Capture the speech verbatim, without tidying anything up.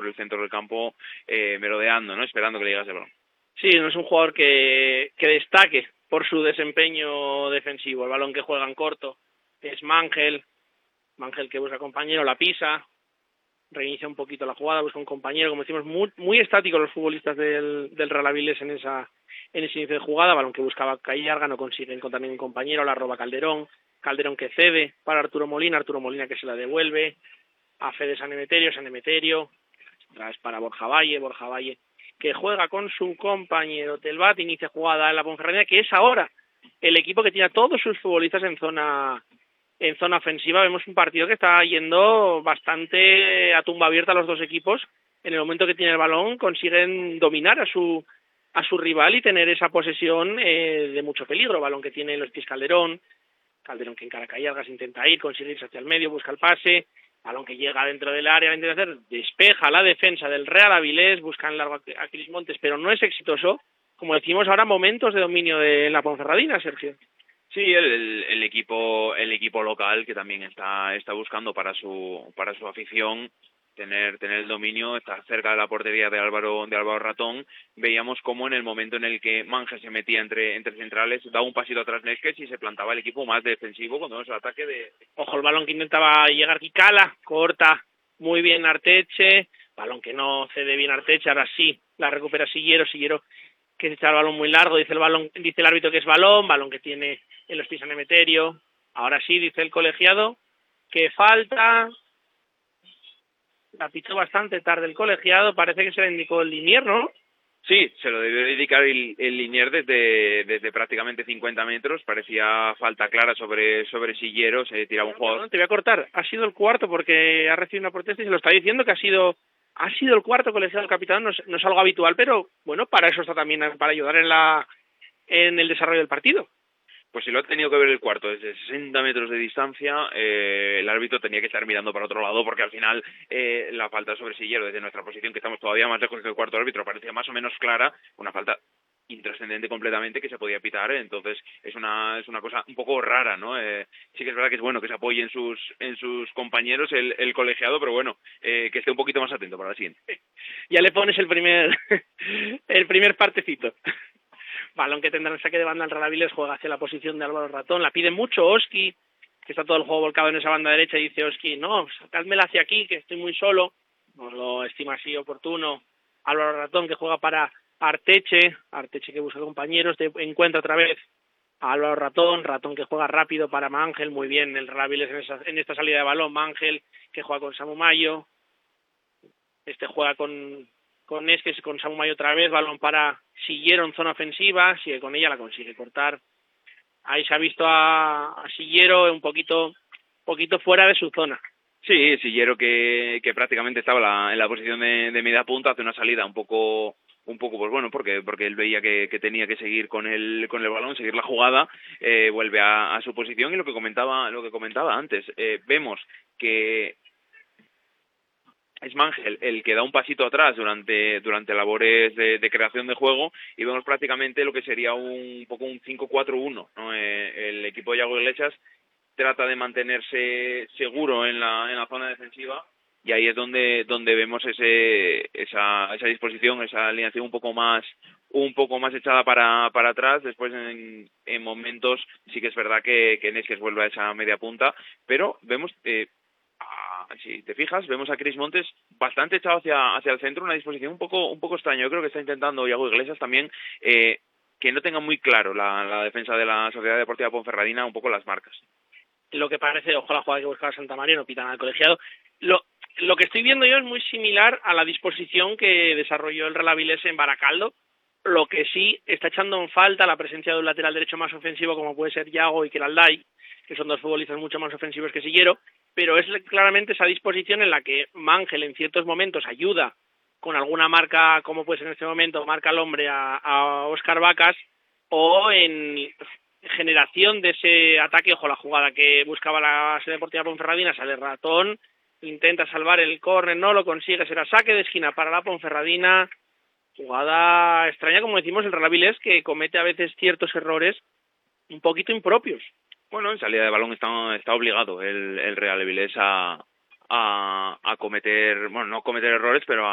por el centro del campo eh, merodeando, ¿no? Esperando que le llegase el balón. Sí, no es un jugador que, que destaque por su desempeño defensivo. El balón que juega en corto es Mangel, Mangel que busca compañero, la pisa, reinicia un poquito la jugada, busca un compañero, como decimos, muy, muy estáticos los futbolistas del, del Real Avilés en esa en ese inicio de jugada, balón que buscaba Callarga, no consigue encontrar ningún compañero, la roba Calderón, Calderón que cede para Arturo Molina, Arturo Molina que se la devuelve a Fede San Emeterio, San Emeterio, es para Borja Valle, Borja Valle que juega con su compañero Telbat, inicia jugada en la Ponferradina, que es ahora el equipo que tiene a todos sus futbolistas en zona en zona ofensiva. Vemos un partido que está yendo bastante a tumba abierta a los dos equipos. En el momento que tiene el balón consiguen dominar a su a su rival y tener esa posesión eh, de mucho peligro. Balón que tiene en los pies Calderón, Calderón que encara a Callargas, intenta ir, consigue irse hacia el medio, busca el pase, balón que llega dentro del área, intenta hacer, despeja la defensa del Real Avilés, busca en largo a Cris Montes, pero no es exitoso. Como decimos ahora, momentos de dominio de la Ponferradina, Sergio. Sí, el, el equipo el equipo local que también está está buscando para su para su afición tener tener el dominio, está cerca de la portería de Álvaro de Álvaro Ratón. Veíamos cómo en el momento en el que Manje se metía entre entre centrales, daba un pasito atrás Nesquets y se plantaba el equipo más defensivo cuando vemos el ataque de... Ojo, el balón que intentaba llegar Kikala, corta muy bien Arteche, balón que no cede bien Arteche, ahora sí, la recupera Sillero, Sillero que se echa el balón muy largo, dice el balón, dice el árbitro que es balón, balón que tiene en los pies San Emeterio, ahora sí, dice el colegiado, que falta... La pichó bastante tarde el colegiado, parece que se le indicó el Linier, ¿no? Sí, se lo debió dedicar el, el Linier desde, desde prácticamente cincuenta metros, parecía falta clara sobre, sobre Sillero, se tiraba un jugador. No, te voy a cortar, ha sido el cuarto porque ha recibido una protesta y se lo está diciendo que ha sido ha sido el cuarto colegiado del capitán, no es, no es algo habitual, pero bueno, para eso está también, para ayudar en la en el desarrollo del partido. Pues si lo ha tenido que ver el cuarto desde sesenta metros de distancia, eh, el árbitro tenía que estar mirando para otro lado porque al final eh, la falta sobre Sillero desde nuestra posición, que estamos todavía más lejos que el cuarto árbitro, parecía más o menos clara, una falta intrascendente completamente que se podía pitar, ¿eh? Entonces es una es una cosa un poco rara, ¿no? Eh, sí que es verdad que es bueno que se apoye en sus en sus compañeros el, el colegiado, pero bueno, eh, que esté un poquito más atento para la siguiente. Ya le pones el primer el primer partecito. Balón que tendrá el saque de banda el Real Avilés, juega hacia la posición de Álvaro Ratón, la pide mucho Oski, que está todo el juego volcado en esa banda derecha, y dice Oski, no, sacádmela hacia aquí, que estoy muy solo, no lo estima así oportuno. Álvaro Ratón que juega para Arteche, Arteche que busca compañeros, de, encuentra otra vez a Álvaro Ratón, Ratón que juega rápido para Mangel, muy bien el Real Avilés en, esa, en esta salida de balón, Mangel que juega con Samu Mayo, este juega con... con Esques, con Samu Mayo otra vez, balón para Sillero en zona ofensiva, sigue con ella, la consigue cortar. Ahí se ha visto a, a Sillero un poquito poquito fuera de su zona. Sí, Sillero que, que prácticamente estaba la, en la posición de, de media punta, hace una salida un poco un poco pues bueno, porque porque él veía que, que tenía que seguir con el con el balón, seguir la jugada, eh, vuelve a, a su posición y lo que comentaba lo que comentaba antes, eh, vemos que es Mangel el que da un pasito atrás durante durante labores de, de creación de juego y vemos prácticamente lo que sería un poco un cinco cuatro uno, ¿no? Eh, el equipo de Yago Iglesias trata de mantenerse seguro en la en la zona defensiva y ahí es donde donde vemos ese esa esa disposición, esa alineación un poco más un poco más echada para para atrás. Después en, en momentos sí que es verdad que que Nesquets vuelve a esa media punta, pero vemos eh, si te fijas, vemos a Cris Montes bastante echado hacia hacia el centro, una disposición un poco un poco extraña. Yo creo que está intentando Yago Iglesias también eh, que no tenga muy claro la, la defensa de la Sociedad Deportiva Ponferradina un poco las marcas. Lo que parece, ojo la jugada que buscaba Santa María, no pitan al colegiado. Lo, lo que estoy viendo yo es muy similar a la disposición que desarrolló el Real Avilés en Baracaldo. Lo que sí está echando en falta la presencia de un lateral derecho más ofensivo como puede ser Yago y Keralday, que son dos futbolistas mucho más ofensivos que Sillero, pero es claramente esa disposición en la que Mangel en ciertos momentos ayuda con alguna marca, como puede ser en este momento, marca al hombre a, a Óscar Vacas, o en generación de ese ataque, ojo la jugada que buscaba la Sociedad Deportiva Ponferradina, sale Ratón, intenta salvar el córner, no lo consigue, será saque de esquina para la Ponferradina, jugada extraña, como decimos, el Real Avilés, que comete a veces ciertos errores un poquito impropios. Bueno, en salida de balón está, está obligado el, el Real Avilés a, a, a cometer, bueno, no cometer errores, pero a